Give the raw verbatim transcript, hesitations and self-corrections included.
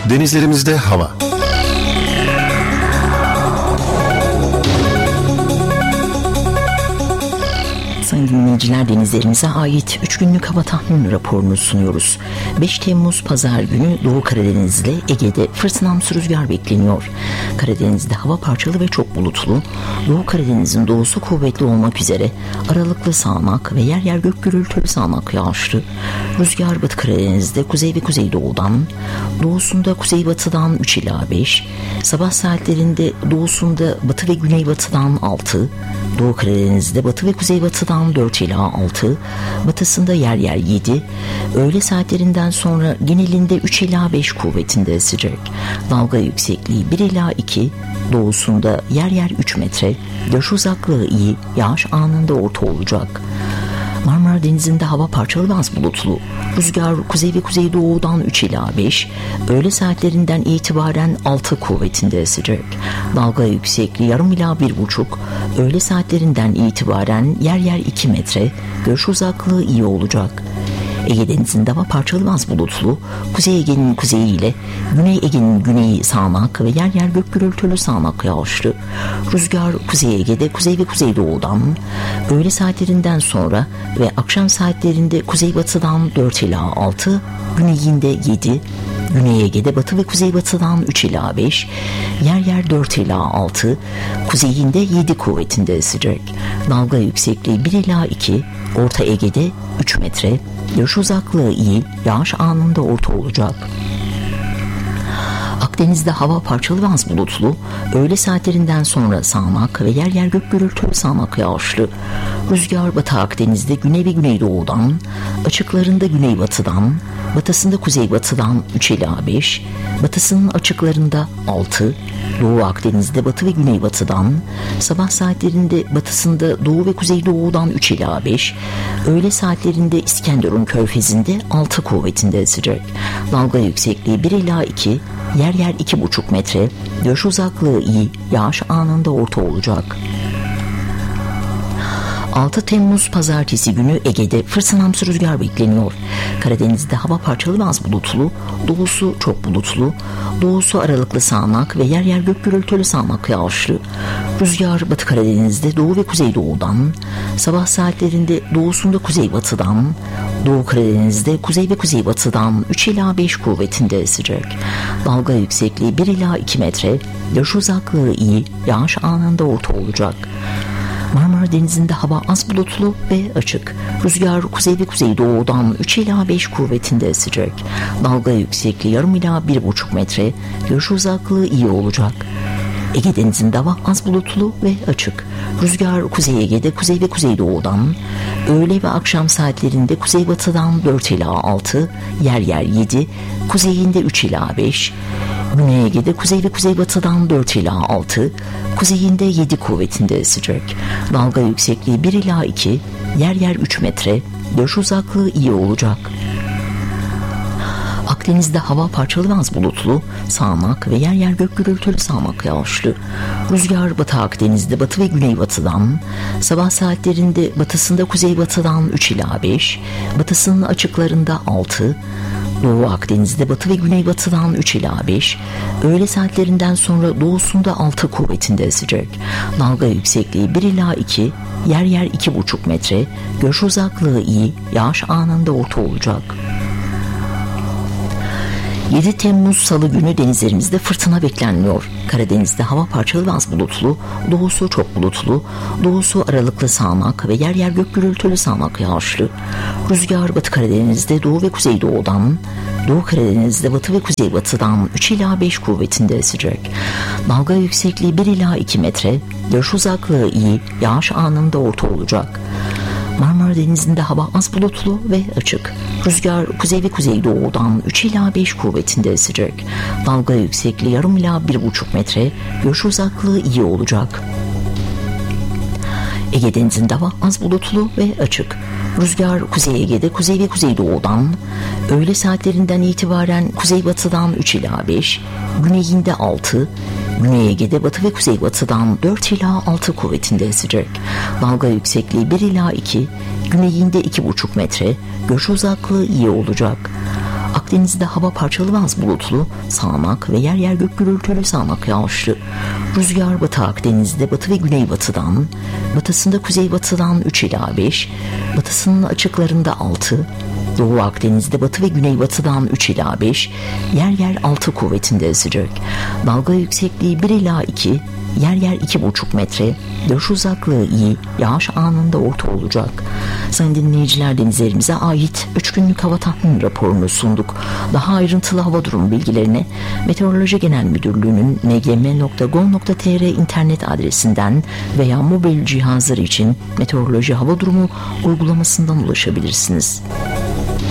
Denizlerimizde hava. Sayın dinleyiciler, denizlerimize ait üç günlük hava tahmin raporunu sunuyoruz. beş Temmuz Pazar günü Doğu Karadeniz ile Ege'de fırtınamsı rüzgar bekleniyor. Karadeniz'de hava parçalı ve çok bulutlu. Doğu Karadeniz'in doğusu kuvvetli olmak üzere aralıklı sağanak ve yer yer gök gürültülü sağanak yağışlı. Rüzgar Batı Karadeniz'de kuzey ve kuzeydoğudan, doğusunda kuzeybatıdan üç ila beş, sabah saatlerinde doğusunda batı ve güneybatıdan altı, Doğu Karadeniz'de batı ve kuzeybatıdan dört ila altı, batısında yer yer yedi, öğle saatlerinden sonra genelinde üç ila beş kuvvetinde esecek. Dalga yüksekliği bir ila iki, doğusunda yer yer üç metre, görüş uzaklığı iyi, yağış anında orta olacak. Marmara Denizi'nde hava parçalı ve az bulutlu. Rüzgar kuzey ve kuzeydoğudan üç ila beş, öğle saatlerinden itibaren altı kuvvetinde esecek. Dalga yüksekliği yarım ila bir buçuk, öğle saatlerinden itibaren yer yer iki metre, görüş uzaklığı iyi olacak. Ege Denizi'nde hava parçalı ve az bulutlu. Kuzey Ege'nin kuzeyi ile Güney Ege'nin güneyi sağanak ve yer yer gök gürültülü sağanak yağışlı. Rüzgar Kuzey Ege'de kuzey ve kuzeydoğudan, öğle saatlerinden sonra ve akşam saatlerinde kuzeybatıdan dört ila altı, güneyinde yedi, Güney Ege'de batı ve kuzeybatıdan üç ila beş, yer yer dört ila altı, kuzeyinde yedi kuvvetinde esecek. Dalga yüksekliği bir ila iki, Orta Ege'de üç metre, görüş uzaklığı iyi, yağış anında orta olacak. Akdeniz'de hava parçalı ve az bulutlu, öğle saatlerinden sonra sağanak ve yer yer gök gürültülü sağanak yağışlı. Rüzgar Batı Akdeniz'de güney ve güneydoğudan, açıklarında güneybatıdan, batısında kuzeybatıdan üç ila beş, batısının açıklarında altı, Doğu Akdeniz'de batı ve güneybatıdan, sabah saatlerinde batısında doğu ve kuzeydoğudan üç ila beş, öğle saatlerinde İskenderun Körfezi'nde altı kuvvetinde esecek. Dalga yüksekliği bir ila iki, yer yer iki buçuk metre, görüş uzaklığı iyi, yağış anında orta olacak. altı Temmuz Pazartesi günü Ege'de fırtınamsı rüzgar bekleniyor. Karadeniz'de hava parçalı ve az bulutlu, doğusu çok bulutlu, doğusu aralıklı sağanak ve yer yer gök gürültülü sağanak yağışlı. Rüzgar Batı Karadeniz'de doğu ve kuzeydoğudan, sabah saatlerinde doğusunda kuzeybatıdan, Doğu Karadeniz'de kuzey ve kuzeybatıdan üç ila beş kuvvetinde esecek. Dalga yüksekliği bir ila iki metre, görüş uzaklığı iyi, yağış anında orta olacak. Marmara Denizi'nde hava az bulutlu ve açık. Rüzgar kuzey ve kuzeydoğudan üç ila beş kuvvetinde esecek. Dalga yüksekliği yarım ila bir buçuk metre, görüş uzaklığı iyi olacak. Ege Denizi'nde hava az bulutlu ve açık. Rüzgar Kuzey Ege'de kuzey ve kuzeydoğudan, öğle ve akşam saatlerinde kuzeybatıdan dört ila altı, yer yer yedi, kuzeyinde üç ila beş, Güney Ege'de kuzey ve kuzeybatıdan dört ila altı, kuzeyinde yedi kuvvetinde esecek. Dalga yüksekliği bir ila iki, yer yer üç metre, görüş uzaklığı iyi olacak. Akdeniz'de hava parçalı ve az bulutlu, sağanak ve yer yer gök gürültülü sağanak yağışlı. Rüzgar Batı Akdeniz'de batı ve güneybatıdan, sabah saatlerinde batısında kuzeybatıdan üç ila beş, batısının açıklarında altı, Doğu Akdeniz'de batı ve güneybatıdan üç ila beş, öğle saatlerinden sonra doğusunda altı kuvvetinde esecek. Dalga yüksekliği bir ila iki, yer yer iki buçuk metre, görüş uzaklığı iyi, yağış anında orta olacak. yedi Temmuz Salı günü denizlerimizde fırtına beklenmiyor. Karadeniz'de hava parçalı ve az bulutlu, doğusu çok bulutlu, doğusu aralıklı sağanak ve yer yer gök gürültülü sağanak yağışlı. Rüzgar Batı Karadeniz'de doğu ve kuzeydoğudan, Doğu Karadeniz'de batı ve kuzeybatıdan üç ila beş kuvvetinde esecek. Dalga yüksekliği bir ila iki metre, görüş uzaklığı iyi, yağış anında orta olacak. Marmara Denizi'nde hava az bulutlu ve açık. Rüzgar kuzey ve kuzeydoğudan üç ila beş kuvvetinde esecek. Dalga yüksekliği yarım ila bir buçuk metre, görüş uzaklığı iyi olacak. Ege Denizi'nde hava az bulutlu ve açık. Rüzgar Kuzey Ege'de kuzey ve kuzeydoğudan, öğle saatlerinden itibaren kuzeybatıdan üç ila beş, güneyinde altı, Güney Ege'de batı ve kuzeybatıdan dört ila altı kuvvetinde esecek. Dalga yüksekliği bir ila iki, güneyinde iki buçuk metre, görüş uzaklığı iyi olacak. Akdeniz'de hava parçalı vaz bulutlu, sağanak ve yer yer gök gürültülü sağanak yağışlı. Rüzgar Batı Akdeniz'de batı ve güneybatıdan, batısında kuzeybatıdan üç ila beş, batısının açıklarında altı, Doğu Akdeniz'de batı ve güneybatıdan üç ila beş, yer yer altı kuvvetinde esecek. Dalga yüksekliği bir ila iki, yer yer iki buçuk metre, görüş uzaklığı iyi, yağış anında orta olacak. Sayın dinleyiciler, denizlerimize ait üç günlük hava tahmin raporunu sunduk. Daha ayrıntılı hava durumu bilgilerine Meteoroloji Genel Müdürlüğü'nün m g m nokta gov nokta t r internet adresinden veya mobil cihazlar için meteoroloji hava durumu uygulamasından ulaşabilirsiniz.